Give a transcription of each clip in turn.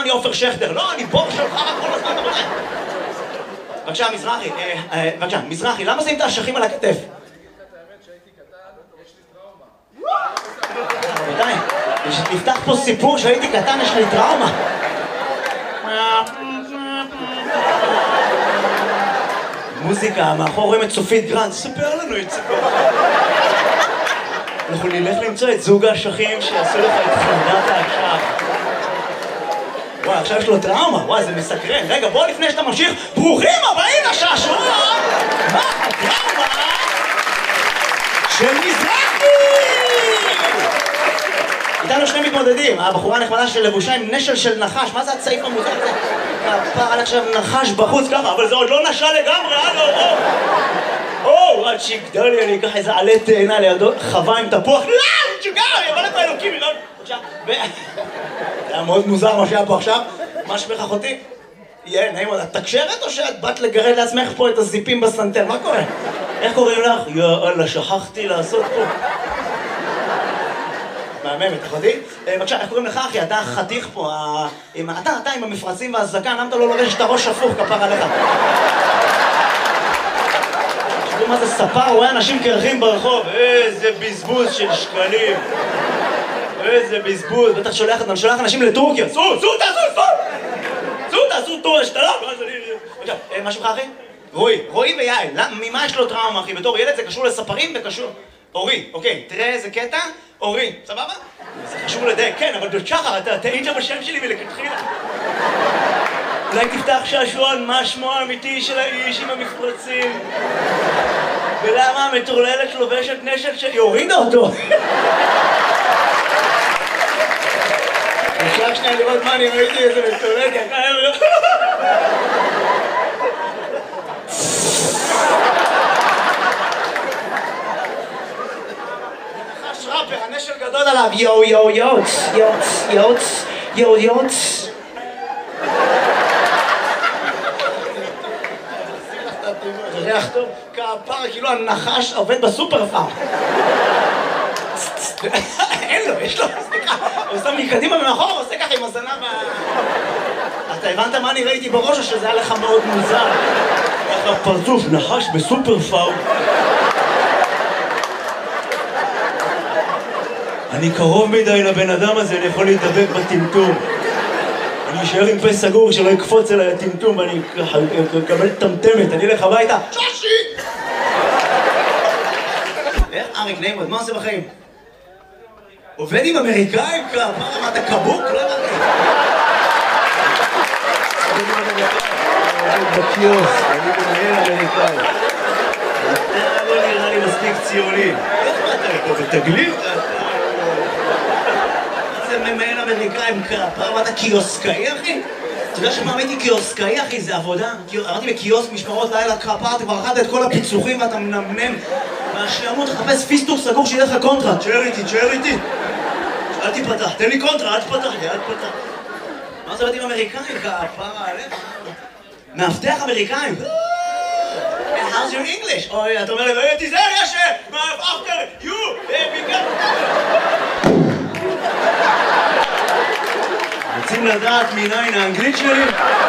אני עופר שכטר. לא, אני בור שלך כל הזמן. בבקשה, מזרחי. בבקשה, מזרחי, למה שמים את האשכים על הכתף? רבותיי, נפתח פה סיפור שהייתי קטן, יש לי טראומה. מוזיקה, מאחור רואים את סופית גרנד, ספר לנו את סיפור. אנחנו נלך למצוא את זוג האשכים שיעשו לך את חרדת האשך. וואי, עכשיו יש לו טראומה, וואי, זה מסקרן. רגע, בוא לפני שאתה ממשיך, ברוכים הבאים לשעשועון! מה הטראומה של מזרחי? איתנו שני מתמודדים, הבחורה נחמדה של לבושה עם נשל של נחש, מה זה הצעיף המוזר הזה? פעל עכשיו נחש בחוץ ככה, אבל זה עוד לא נשל לגמרי, הלו, עד שיגדל לי, אני אקח איזה עלה תאנה לידו, חווה עם תפוח, לא, תשוגע, יבוא לפה אלוקים, זה היה מאוד מוזר מה שהיה פה עכשיו. מה שמך אחותי? יהיה, נעים עוד, את תקשרת או שאת באת לגרד לעצמך פה את הזיפים בסנטר? מה קורה? איך קוראים לך? יאללה, שכחתי לעשות פה. מהממת, אחותי? בבקשה, איך קוראים לך אחי? אתה חתיך פה, אתה עם המפרצים והזקן, למה אתה לא לובש את הראש הפוך כפר עליך? תראו מה זה ספר, הוא רואה אנשים קרחים ברחוב, איזה בזבוז של שקלים. איזה בזבוז, בטח שולח אנשים לטורקיה. תעשו טור השתלה. משהו לך אחי? רועי ויעל, ממה יש לו טראומה אחי? בתור ילד זה קשור לספרים וקשור... אורי, אוקיי, תראה איזה קטע, אורי, סבבה? זה חשוב לדייק, כן, אבל בשחר, אתה טעית בשם שלי מלכתחילה. אולי תפתח שעשועון, מה שמו האמיתי של האיש עם המפרצים? ולמה המטורללת לובשת נשק שלי? הורידה אותו! נשלח שנייה לראות מה אני ראיתי איזה מטורללת, הנשל גדול עליו, יוץ. זה ריח טוב, כפר, כאילו הנחש עובד בסופר פארם. אין לו, יש לו, סליחה, הוא שם לי קדימה ומאחור, הוא עושה ככה עם הזנב. אתה הבנת מה אני ראיתי בראש או שזה היה לך מאוד מוזר? ככה פרצוף, נחש בסופר פארם. אני קרוב מדי לבן אדם הזה, אני יכול להתדבק בטמטום. אני אשאר עם פה סגור שלא יקפוץ אליי הטמטום ואני אקבל טמטמת, אני אלך הביתה. שושי! אריק, נעים עוד, מה עושה בחיים? עובד עם אמריקאים? מה, אתה קבוק? לא אמרתי. עובד בקיוס, אני מנהל אמריקאי. אתה לא נראה לי מספיק ציוני. איך מה אתה פה? בתגלית? זה ממהל אמריקאים כפר, אתה קיוסקאי אחי? אתה יודע שמה הייתי קיוסקאי אחי? זה עבודה. עברתי בקיוסק משמרות לילה כפר, אתה כבר אכלת את כל הפיצוחים ואתה מנמנם מהשעמות, תחפש פיסטוק סגור שיהיה לך קונטרה. תשאר איתי. אל תיפתח, תן לי קונטרה, אל תפתח לי. מה זה עובדים אמריקאים כפר עליך? מאבטח אמריקאים. How's your English? אוי, אתה אומר לי, תיזהר, יש after you, רוצים לדעת מניין האנגלית שלי?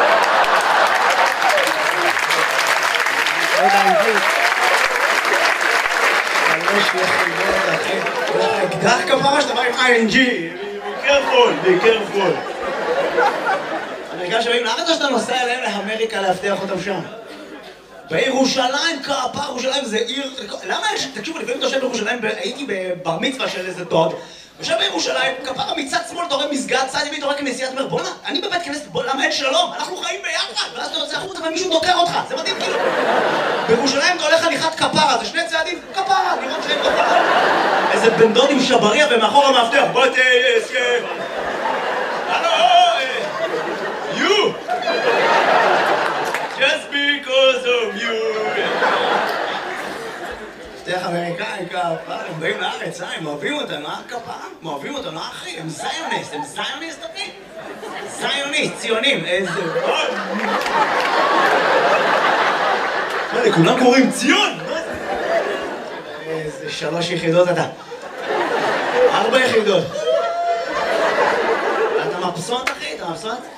עוד האנגלית. יש לי אקדח כפרה שאתה בא עם ING. Be careful. אמריקאים שבאים לארץ או שאתה נוסע אליהם לאמריקה להבטיח אותם שם? בירושלים, כפר, ירושלים זה עיר... למה יש... תקשיבו, לפעמים אתה יושב בירושלים, הייתי בבר מצווה של איזה דוד, יושב בירושלים, כפר מצד שמאל, אתה רואה מסגד, צד ימין, אתה רואה כנסייה, אתה אומר, בוא'נה, אני בבית כנסת, למה אין שלום? אנחנו חיים ביחד, ואז אתה יוצא החוצה ומישהו דוקר אותך, זה מדהים כאילו. בירושלים אתה הולך הליכת כפרה, זה שני צעדים, כפרה, לראות שאין כפרה. איזה בן דוד עם שבריה ומאחור המאבטח, בוא תסכם. You! Just because of you! מפתח אמריקאים כפר, הם באים לארץ, הם אוהבים אותנו, כפר? אוהבים אותנו, אחי, הם זיוניסט, אחי? זיוניסט, ציונים, איזה... מה, לכולם קוראים ציון? איזה 3 יחידות אתה. 4 יחידות. אתה מבסוט, אחי? אתה מבסוט?